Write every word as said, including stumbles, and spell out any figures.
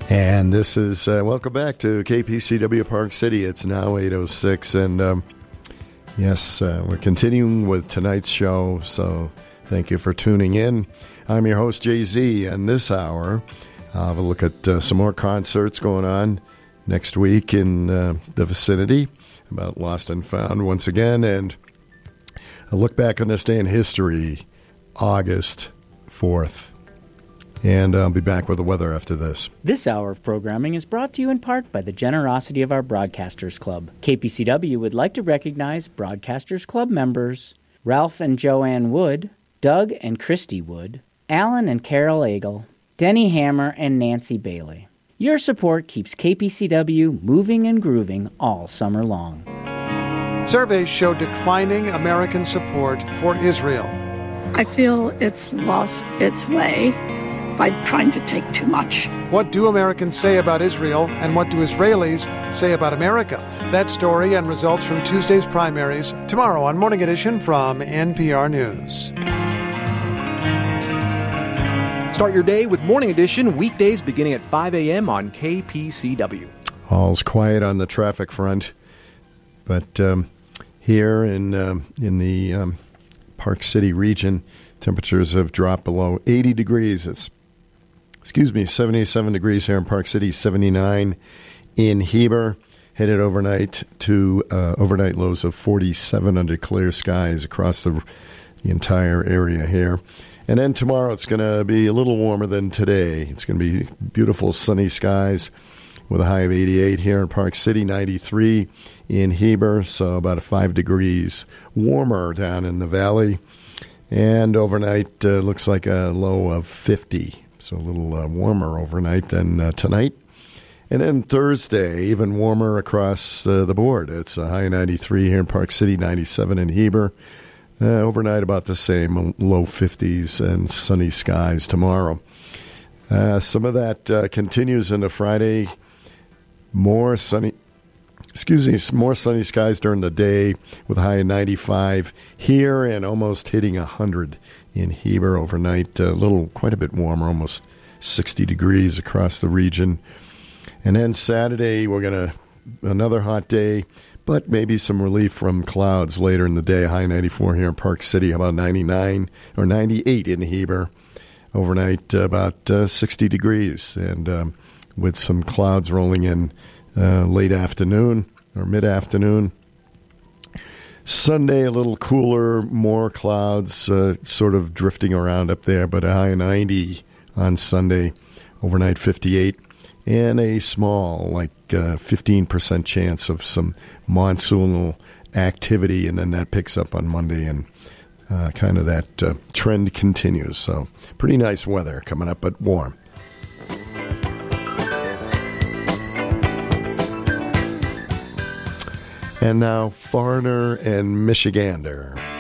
And this is, uh, welcome back to K P C W Park City. It's now eight oh six, and um, yes, uh, we're continuing with tonight's show, so thank you for tuning in. I'm your host, Jay Z, and this hour, I'll have a look at uh, some more concerts going on next week in uh, the vicinity about Lost and Found once again, and a look back on this day in history, August fourth. And I'll be back with the weather after this. This hour of programming is brought to you in part by the generosity of our Broadcasters Club. K P C W would like to recognize Broadcasters Club members Ralph and Joanne Wood, Doug and Christy Wood, Alan and Carol Agel, Denny Hammer and Nancy Bailey. Your support keeps K P C W moving and grooving all summer long. Surveys show declining American support for Israel. I feel it's lost its way by trying to take too much. What do Americans say about Israel, and what do Israelis say about America? That story and results from Tuesday's primaries tomorrow on Morning Edition from N P R News. Start your day with Morning Edition, weekdays beginning at five a.m. on K P C W. All's quiet on the traffic front, but um, here in, um, in the um, Park City region, temperatures have dropped below eighty degrees. It's Excuse me, seventy-seven degrees here in Park City, seventy-nine in Heber. Headed overnight to uh, overnight lows of forty-seven under clear skies across the, the entire area here. And then tomorrow it's going to be a little warmer than today. It's going to be beautiful sunny skies with a high of eighty-eight here in Park City, ninety-three in Heber, so about five degrees warmer down in the valley. And overnight uh, looks like a low of fifty. So a little uh, warmer overnight than uh, tonight. And then Thursday, even warmer across uh, the board. It's a high ninety-three here in Park City, ninety-seven in Heber. Uh, overnight about the same, low fifties and sunny skies tomorrow. Uh, some of that uh, continues into Friday. More sunny, excuse me, more sunny skies during the day with a high of ninety-five here and almost hitting one hundred in Heber overnight. A little, quite a bit warmer, almost sixty degrees across the region. And then Saturday, we're going to, another hot day, but maybe some relief from clouds later in the day. High ninety-four here in Park City, about ninety-nine or ninety-eight in Heber. Overnight, uh, about uh, sixty degrees, and um, with some clouds rolling in uh, late afternoon or mid-afternoon. Sunday, a little cooler, more clouds uh, sort of drifting around up there, but a high ninety on Sunday, overnight fifty-eight, and a small, like uh, fifteen percent chance of some monsoonal activity, and then that picks up on Monday, and uh, kind of that uh, trend continues. So pretty nice weather coming up, but warm. And now, Foreigner and Michigander.